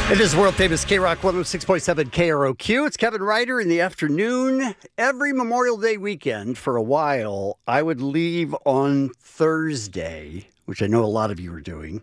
It is world famous K-Rock 106.7 KROQ. It's Kevin Ryder in the afternoon. Every Memorial Day weekend for a while, I would leave on Thursday, which I know a lot of you are doing,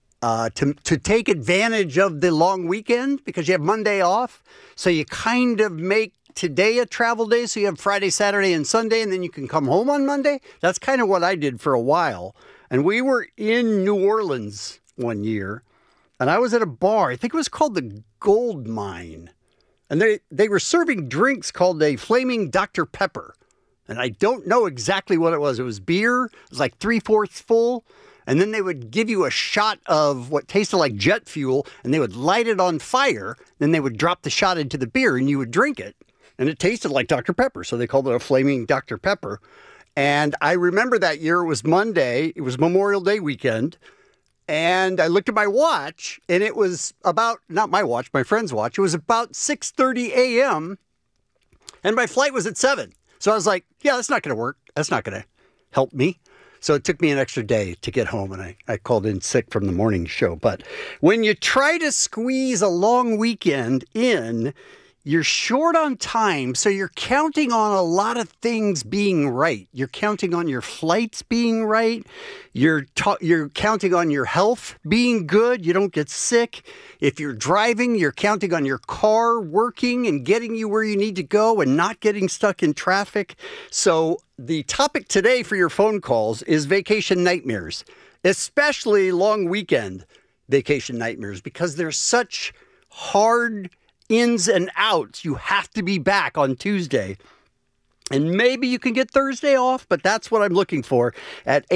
to take advantage of the long weekend because you have Monday off. So you kind of make today a travel day. So you have Friday, Saturday, and Sunday, and then you can come home on Monday. That's kind of what I did for a while. And we were in New Orleans one year. And I was at a bar, I think it was called the Gold Mine. And they were serving drinks called a Flaming Dr. Pepper. And I don't know exactly what it was. It was beer. It was like 3/4 full. And then they would give you a shot of what tasted like jet fuel. And they would light it on fire. Then they would drop the shot into the beer and you would drink it. And it tasted like Dr. Pepper. So they called it a Flaming Dr. Pepper. And I remember that year, it was Monday. It was Memorial Day weekend. And I looked at my watch, and it was about, not my watch, my friend's watch. It was about 6:30 a.m., and my flight was at 7. So I was like, yeah, that's not going to work. That's not going to help me. So it took me an extra day to get home, and I called in sick from the morning show. But when you try to squeeze a long weekend in, you're short on time, so you're counting on a lot of things being right. You're counting on your flights being right. You're counting on your health being good. You don't get sick. If you're driving, you're counting on your car working and getting you where you need to go and not getting stuck in traffic. So the topic today for your phone calls is vacation nightmares, especially long weekend vacation nightmares, because they're such hard ins and outs. You have to be back on Tuesday. And maybe you can get Thursday off, but that's what I'm looking for at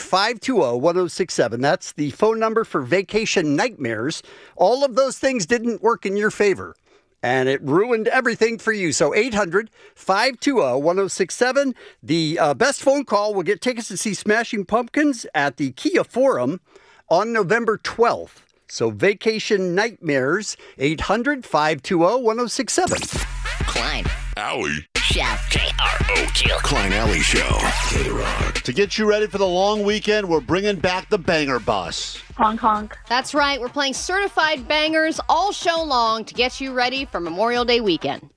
800-520-1067. That's the phone number for vacation nightmares. All of those things didn't work in your favor, and it ruined everything for you. So 800-520-1067. The best phone call will get tickets to see Smashing Pumpkins at the Kia Forum on November 12th. So Vacation Nightmares, 800-520-1067. Klein. Alley. Show. KROQ. Klein Alley Show. K-Rock. To get you ready for the long weekend, we're bringing back the Banger Bus. Honk, honk. That's right. We're playing certified bangers all show long to get you ready for Memorial Day weekend.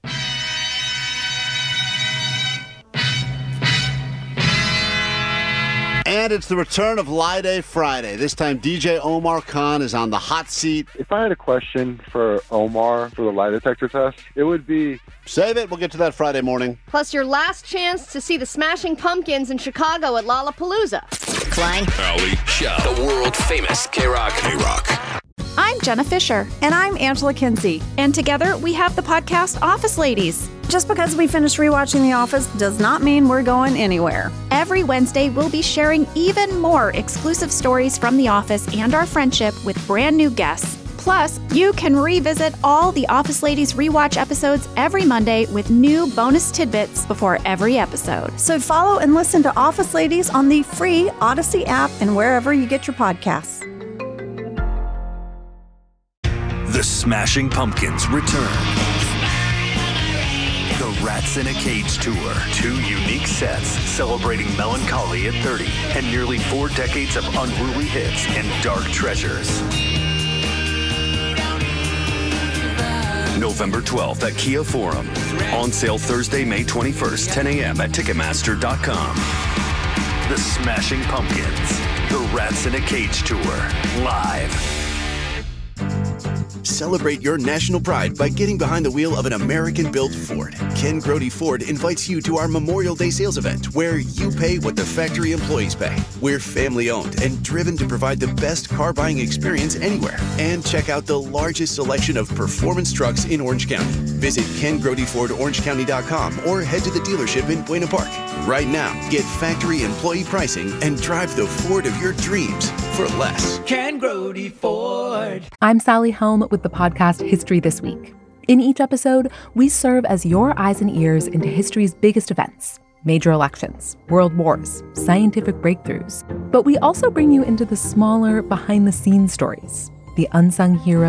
And it's the return of Lie Day Friday. This time, DJ Omar Khan is on the hot seat. If I had a question for Omar for the lie detector test, it would be... Save it. We'll get to that Friday morning. Plus your last chance to see the Smashing Pumpkins in Chicago at Lollapalooza. Klein. Alley Show. The world famous K-Rock. K-Rock. I'm Jenna Fisher. And I'm Angela Kinsey. And together we have the podcast Office Ladies. Just because we finished rewatching The Office does not mean we're going anywhere. Every Wednesday, we'll be sharing even more exclusive stories from The Office and our friendship with brand new guests. Plus, you can revisit all the Office Ladies rewatch episodes every Monday with new bonus tidbits before every episode. So follow and listen to Office Ladies on the free Odyssey app and wherever you get your podcasts. The Smashing Pumpkins return. The Rats in a Cage Tour. 2 unique sets celebrating melancholy at 30 and nearly 4 decades of unruly hits and dark treasures. November 12th at Kia Forum. On sale Thursday, May 21st, 10 a.m. at Ticketmaster.com. The Smashing Pumpkins. The Rats in a Cage Tour. Live. Celebrate your national pride by getting behind the wheel of an American-built Ford. Ken Grody Ford invites you to our Memorial Day sales event where you pay what the factory employees pay. We're family-owned and driven to provide the best car buying experience anywhere. And check out the largest selection of performance trucks in Orange County. Visit KenGrodyFordOrangeCounty.com or head to the dealership in Buena Park. Right now, get factory employee pricing and drive the Ford of your dreams for less. Ken Grody Ford. I'm Sally Helm with the podcast History This Week. In each episode, we serve as your eyes and ears into history's biggest events, major elections, world wars, scientific breakthroughs. But we also bring you into the smaller, behind-the-scenes stories, the unsung heroes